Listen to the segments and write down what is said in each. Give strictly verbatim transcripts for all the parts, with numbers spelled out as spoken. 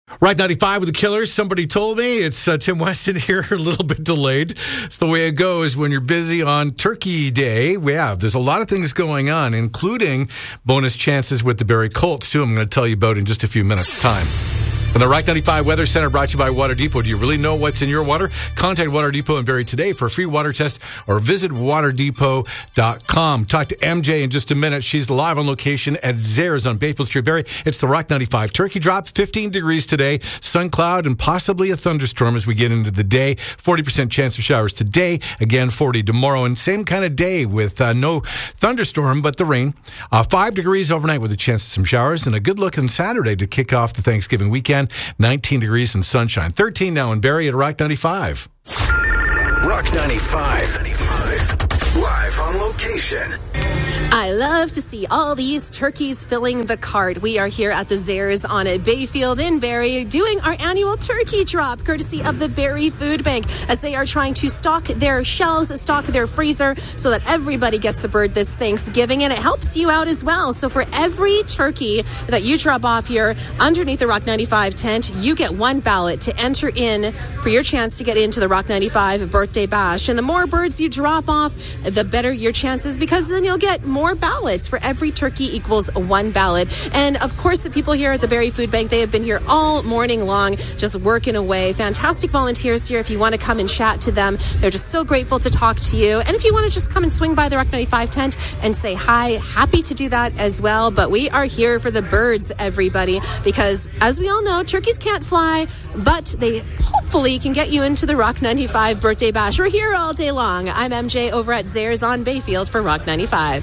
Rock ninety-five with the Killers. Somebody told me it's uh, Tim Weston here, a little bit delayed. It's the way it goes when you're busy on Turkey Day. Yeah, there's a lot of things going on, including bonus chances with the Barrie Colts, too. I'm going to tell you about in just a few minutes' time. From the Rock ninety-five Weather Center, brought to you by Water Depot. Do you really know what's in your water? Contact Water Depot in Barrie today for a free water test or visit water depot dot com. Talk to M J in just a minute. She's live on location at Zehrs on Bayfield Street, Barrie. It's the Rock ninety-five Turkey Drop, fifteen degrees today, sun cloud, and possibly a thunderstorm as we get into the day. forty percent chance of showers today, again forty tomorrow, and same kind of day with uh, no thunderstorm, but the rain. Uh, five degrees overnight with a chance of some showers, and a good look on Saturday to kick off the Thanksgiving weekend. nineteen degrees and sunshine. thirteen now in Barrie at Rock ninety-five. Rock ninety-five. Live on location. I love to see all these turkeys filling the cart. We are here at the Zehrs on a Bayfield in Barrie doing our annual turkey drop, courtesy of the Barrie Food Bank, as they are trying to stock their shelves, stock their freezer, so that everybody gets a bird this Thanksgiving, and it helps you out as well. So for every turkey that you drop off here underneath the Rock ninety-five tent, you get one ballot to enter in for your chance to get into the Rock ninety-five birthday bash. And the more birds you drop off, the better your chances, because then you'll get more ballots. For every turkey equals one ballot. And of course, the people here at the Barrie Food Bank, they have been here all morning long, just working away. Fantastic volunteers here. If you want to come and chat to them, they're just so grateful to talk to you. And if you want to just come and swing by the Rock ninety-five tent and say hi, happy to do that as well. But we are here for the birds, everybody, because as we all know, turkeys can't fly, but they hopefully can get you into the Rock ninety-five birthday bash. We're here all day long. I'm M J over at Zehrs on Bayfield for Rock ninety-five.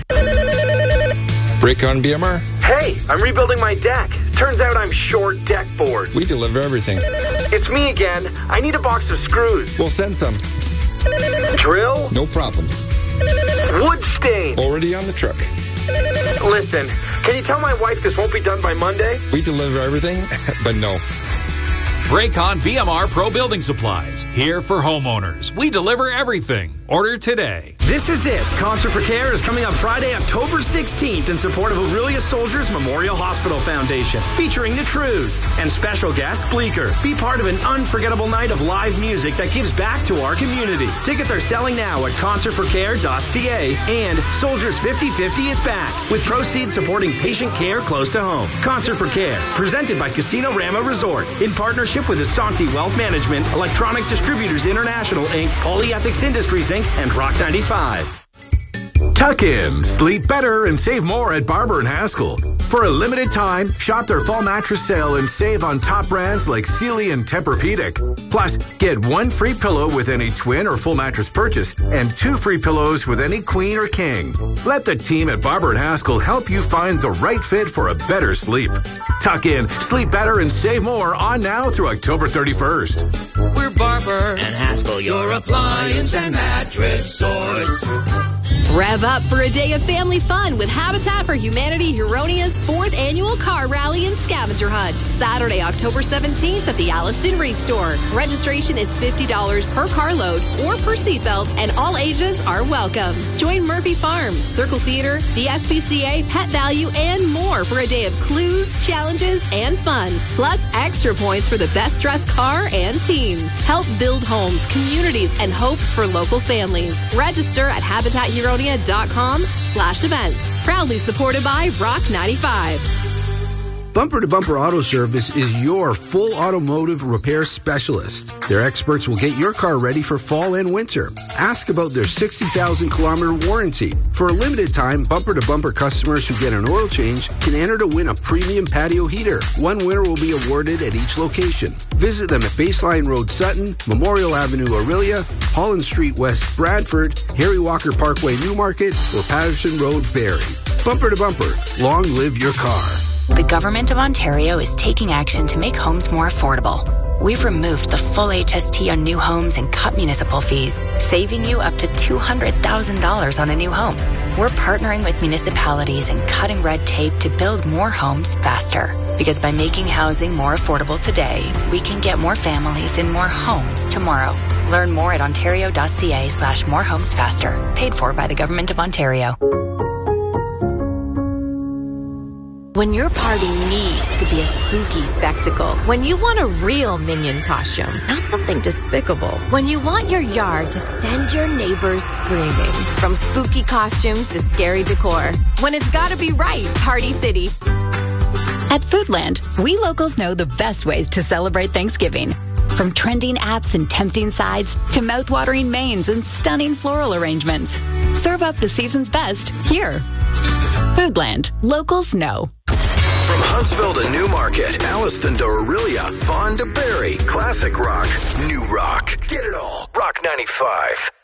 Break on B M R? Hey, I'm rebuilding my deck. Turns out I'm short deck board. We deliver everything. It's me again. I need a box of screws. We'll send some. Drill? No problem. Wood stain? Already on the truck. Listen, can you tell my wife this won't be done by Monday? We deliver everything, but no. Break on B M R Pro Building Supplies. Here for homeowners. We deliver everything. Order today. This is it. Concert for Care is coming up Friday, October sixteenth in support of Aurelia Soldiers Memorial Hospital Foundation, featuring the Trews and special guest Bleecker. Be part of an unforgettable night of live music that gives back to our community. Tickets are selling now at concert for care dot c a, and Soldiers fifty fifty is back, with proceeds supporting patient care close to home. Concert for Care, presented by Casino Rama Resort, in partnership with Asante Wealth Management, Electronic Distributors International, Incorporated, Polyethics Industries, Incorporated, and Rock ninety-five. Tuck in, sleep better, and save more at Barber and Haskell. For a limited time, shop their fall mattress sale and save on top brands like Sealy and Tempur-Pedic. Plus, get one free pillow with any twin or full mattress purchase and two free pillows with any queen or king. Let the team at Barber and Haskell help you find the right fit for a better sleep. Tuck in, sleep better, and save more on now through October thirty-first. We're Barber and Haskell, your appliance and mattress source. Rev up for a day of family fun with Habitat for Humanity Huronia's fourth annual car rally and scavenger hunt. Saturday, October seventeenth at the Allison Reese Store. Registration is fifty dollars per carload or per seatbelt, and all ages are welcome. Join Murphy Farms, Circle Theater, the S P C A, Pet Value, and more for a day of clues, challenges, and fun. Plus, extra points for the best dressed car and team. Help build homes, communities, and hope for local families. Register at Habitat Huronia dot com slash events. Proudly supported by Rock ninety-five. Bumper to Bumper Auto Service is your full automotive repair specialist. Their experts will get your car ready for fall and winter. Ask about their sixty thousand kilometer warranty. For a limited time, Bumper to Bumper customers who get an oil change can enter to win a premium patio heater. One winner will be awarded at each location. Visit them at Baseline Road Sutton, Memorial Avenue Aurelia, Holland Street West Bradford, Harry Walker Parkway Newmarket, or Patterson Road Barrie. Bumper to Bumper, long live your car. The Government of Ontario is taking action to make homes more affordable. We've removed the full H S T on new homes and cut municipal fees, saving you up to two hundred thousand dollars on a new home. We're partnering with municipalities and cutting red tape to build more homes faster. Because by making housing more affordable today, we can get more families in more homes tomorrow. Learn more at ontario dot c a slash more homes faster. Paid for by the Government of Ontario. When your party needs to be a spooky spectacle. When you want a real Minion costume, not something despicable. When you want your yard to send your neighbors screaming. From spooky costumes to scary decor. When it's gotta be right, Party City. At Foodland, we locals know the best ways to celebrate Thanksgiving. From trending apps and tempting sides to mouth-watering mains and stunning floral arrangements. Serve up the season's best here. Foodland. Locals know. From Huntsville to Newmarket, Alliston to Orillia, Vaughan to Barrie, classic rock, new rock. Get it all. Rock ninety-five.